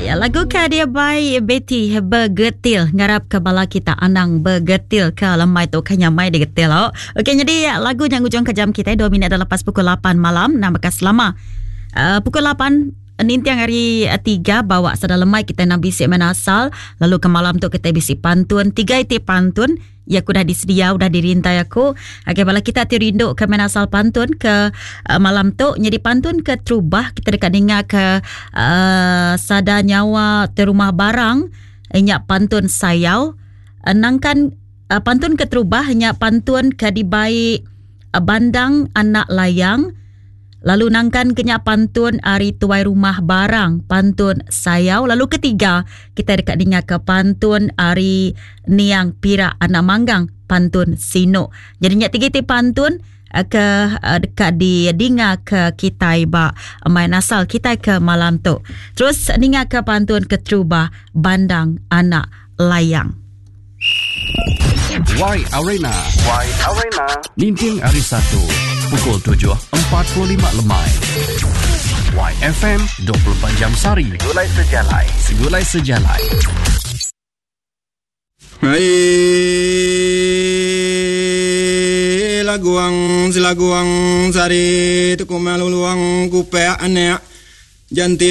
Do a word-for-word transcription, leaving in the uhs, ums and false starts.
Ya, lagu ka dia by Betty Bergetil. Ngarap ke bala kita anang bergetil ke lemai tu kanya mai digetil. Oh. Okey, jadi ya, lagu yang ujung ke jam kita dua minit dah lepas pukul lapan malam. Nama ka selama uh, pukul lapan nintiang hari tiga bawa sada lemai kita nak bisik menasal. Lalu ke malam tu kita bisik pantun. Tiga iti pantun. Ya, aku dah disedia, dah dirintai aku. Okey, bala kita tirinduk ke menasal pantun ke uh, malam tu. Jadi pantun ke terubah. Kita dekat dengar ke uh, sada nyawa terumah barang. Inyak pantun sayau. Nangkan uh, pantun ke terubah. Inyak pantun ke dibaik uh, bandang anak layang. Lalu nangkan kenyak pantun ari tuai rumah barang, pantun sayau. Lalu ketiga, kita dekat dengar ke pantun ari niang pira anak manggang, pantun sino. Jadi nyak tiga ti pantun ke dekat di dengar ke kita iba main asal kita ke malam tu. Terus dengar ke pantun ke terubah bandang anak layang. Y Arena Y Arena Ninting hari satu pukul tujuh empat puluh lima lemai. Y F M dua puluh empat jam sari. Segulai sejalai Segulai sejalai. Hai laguang silaguang sari tu kumaluluang kupea anek janti